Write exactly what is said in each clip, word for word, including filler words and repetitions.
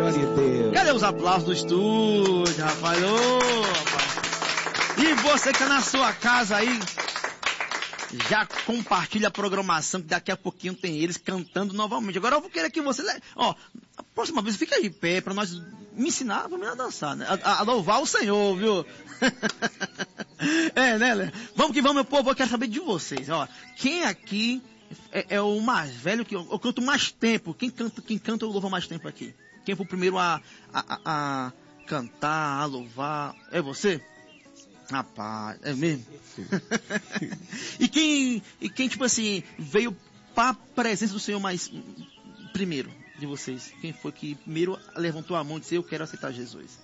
Glória a Deus. Cadê os aplausos do estúdio, rapaz? Ô, rapaz. E você que tá na sua casa aí, já compartilha a programação, que daqui a pouquinho tem eles cantando novamente. Agora eu vou querer que você... Ó, a próxima vez fica de pé pra nós me ensinar a dançar, né? A, a louvar o Senhor, viu? É, né, Léo? Vamos que vamos, meu povo. Eu quero saber de vocês. Ó, quem aqui é, é o mais velho que eu, eu canto mais tempo? Quem canta, quem canta eu louvo mais tempo aqui? Quem foi o primeiro a, a, a, a cantar, a louvar? É você? Rapaz, é mesmo? e quem, e quem, tipo assim, veio para a presença do Senhor mais primeiro de vocês? Quem foi que primeiro levantou a mão e disse, eu quero aceitar Jesus?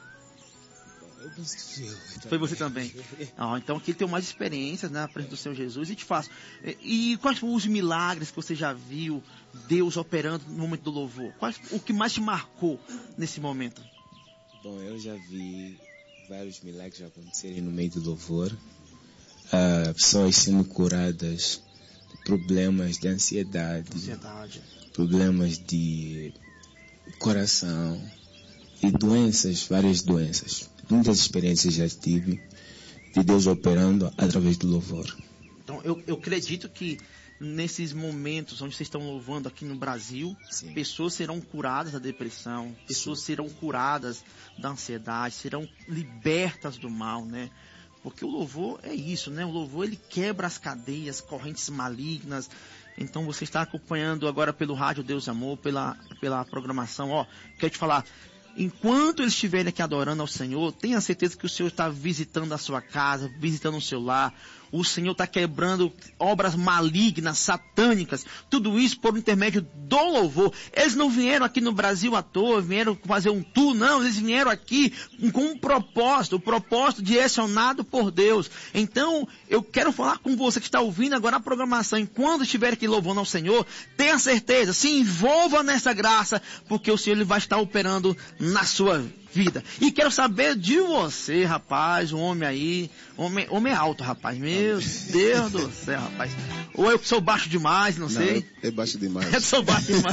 Eu penso que fui eu. Foi você também? Ah, então aqui tem mais experiências, né, na presença do Senhor Jesus. E te faço. E, e quais foram os milagres que você já viu Deus operando no momento do louvor? Quais, o que mais te marcou nesse momento? Bom, eu já vi vários milagres acontecerem no meio do louvor. Uh, pessoas sendo curadas de problemas de ansiedade, ansiedade, problemas de coração e doenças, várias doenças. Muitas experiências já tive de Deus operando através do louvor. Então eu, eu acredito que nesses momentos onde vocês estão louvando aqui no Brasil, sim, pessoas serão curadas da depressão, pessoas sim, serão curadas da ansiedade, serão libertas do mal, né? Porque o louvor é isso, né? O louvor, ele quebra as cadeias, correntes malignas. Então você está acompanhando agora pelo Rádio Deus Amor, pela, pela programação. Ó, quero te falar, enquanto eles estiverem aqui adorando ao Senhor, tenha certeza que o Senhor está visitando a sua casa, visitando o seu lar. O Senhor está quebrando obras malignas, satânicas, tudo isso por intermédio do louvor. Eles não vieram aqui no Brasil à toa, vieram fazer um tour, não, eles vieram aqui com um propósito, o propósito direcionado por Deus. Então, eu quero falar com você que está ouvindo agora a programação, enquanto estiver aqui louvando ao Senhor, tenha certeza, se envolva nessa graça, porque o Senhor ele vai estar operando na sua vida. E quero saber de você, rapaz, um homem aí, homem, homem alto, rapaz, meu Deus do céu, rapaz. Ou eu que sou baixo demais, não, não sei. É baixo demais. Eu sou baixo demais.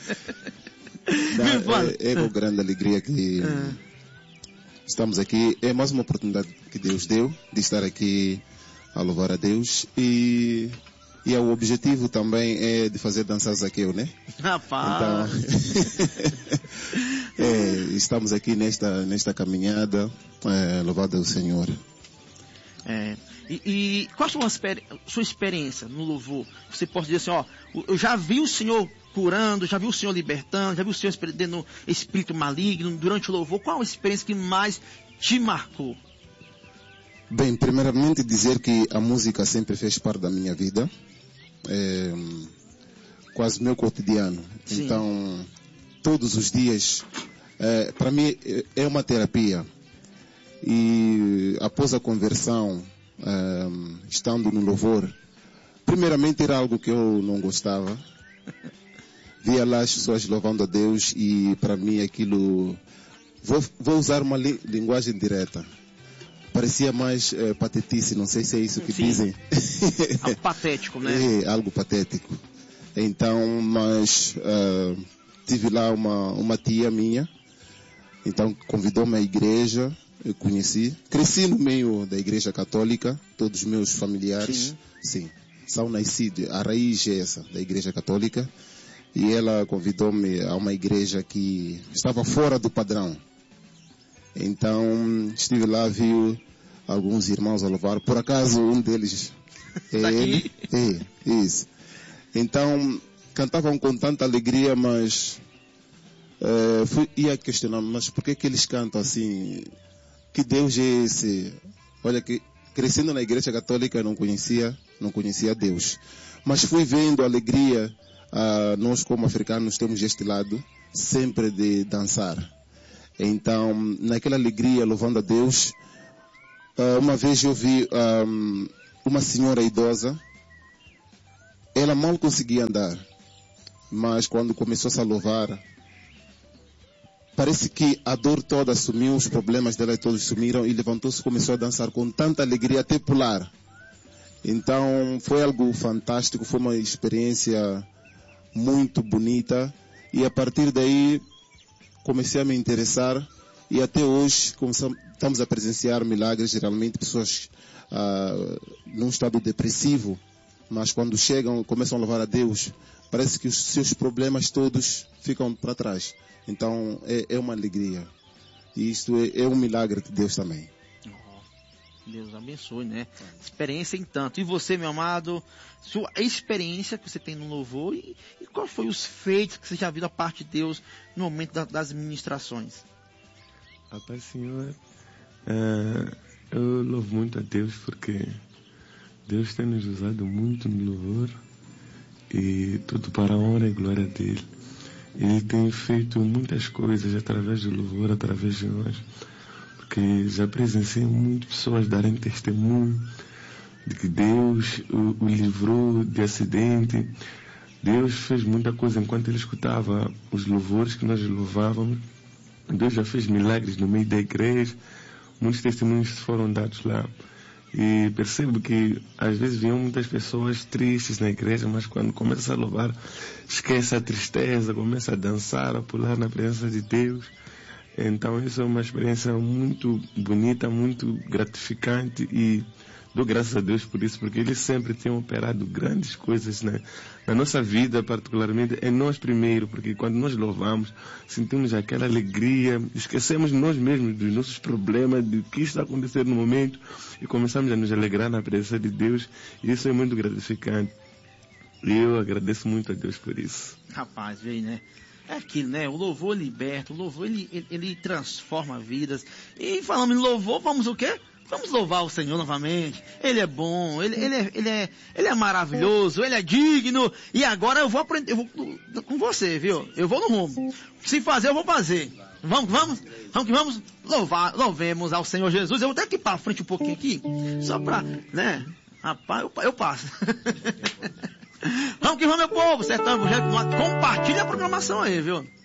Dá, é, é com grande alegria que é. estamos aqui. É mais uma oportunidade que Deus deu de estar aqui a louvar a Deus e... E o objetivo também é de fazer dançar Zaqueu, né? Rapaz! Então, é, estamos aqui nesta, nesta caminhada, é, louvado ao Senhor. É, e, e qual a sua, sua experiência no louvor? Você pode dizer assim, ó, eu já vi o Senhor curando, já vi o Senhor libertando, já vi o Senhor perdendo espírito maligno durante o louvor. Qual a experiência que mais te marcou? Bem, primeiramente dizer que a música sempre fez parte da minha vida. É, quase meu cotidiano. Sim. Então, todos os dias, é, para mim é uma terapia. E após a conversão, é, estando no louvor, primeiramente era algo que eu não gostava. Via lá as pessoas louvando a Deus e para mim aquilo, vou, vou usar uma li, linguagem direta. Parecia mais é, patetice, não sei se é isso que Sim. dizem. Algo patético, né? É, algo patético. Então, mas uh, tive lá uma, uma tia minha, então convidou-me à igreja, eu conheci. Cresci no meio da igreja católica, todos os meus familiares, sim, sim são nascidos, a raiz é essa, da igreja católica. E ela convidou-me a uma igreja que estava fora do padrão. Então, estive lá, vi alguns irmãos a louvar. Por acaso, um deles é tá ele. É, isso. Então, cantavam com tanta alegria, mas é, fui, ia questionar, mas por que que eles cantam assim? Que Deus é esse? Olha, que crescendo na igreja católica, eu não conhecia, não conhecia Deus. Mas fui vendo a alegria, ah, nós como africanos temos este lado, sempre de dançar. Então, naquela alegria, louvando a Deus, uma vez eu vi um, uma senhora idosa, ela mal conseguia andar, mas quando começou a louvar, parece que a dor toda sumiu, os problemas dela todos sumiram e levantou-se e começou a dançar com tanta alegria, até pular. Então, foi algo fantástico, foi uma experiência muito bonita e a partir daí, comecei a me interessar e até hoje estamos a presenciar milagres, geralmente pessoas ah, num estado depressivo, mas quando chegam, começam a louvar a Deus, parece que os seus problemas todos ficam para trás. Então é, é uma alegria. E isto é, é um milagre de Deus também. Deus abençoe, né? Experiência em tanto. E você, meu amado, sua experiência que você tem no louvor e, e qual foi os feitos que você já viu da parte de Deus no momento da, das ministrações? A paz, Senhor, é, eu louvo muito a Deus porque Deus tem nos usado muito no louvor e tudo para a honra e glória dele. Ele tem feito muitas coisas através do louvor, através de nós. Porque já presenciei muitas pessoas darem testemunho de que Deus o, o livrou de acidente. Deus fez muita coisa enquanto ele escutava os louvores que nós louvávamos. Deus já fez milagres no meio da igreja. Muitos testemunhos foram dados lá. E percebo que às vezes vinham muitas pessoas tristes na igreja, mas quando começa a louvar, esquece a tristeza, começa a dançar, a pular na presença de Deus. Então isso é uma experiência muito bonita, muito gratificante e dou graças a Deus por isso, porque Ele sempre tem operado grandes coisas, né? Na nossa vida, particularmente, é nós primeiro, porque quando nós louvamos, sentimos aquela alegria, esquecemos nós mesmos dos nossos problemas, do que está acontecendo no momento e começamos a nos alegrar na presença de Deus e isso é muito gratificante. E eu agradeço muito a Deus por isso. Rapaz, veio, né? É aquilo, né? O louvor liberta, o louvor ele, ele, ele transforma vidas. E falando em louvor, vamos o quê? Vamos louvar o Senhor novamente. Ele é bom, ele, ele, é, ele, é, ele é maravilhoso, ele é digno. E agora eu vou aprender, eu vou com você, viu? Eu vou no rumo. Se fazer, eu vou fazer. Vamos, vamos, vamos que vamos louvar, louvemos ao Senhor Jesus. Eu vou até aqui para frente um pouquinho aqui, só para, né? Rapaz, eu, eu passo. Vamos que vamos, meu povo. Sertão Evangélico, compartilha a programação aí, viu?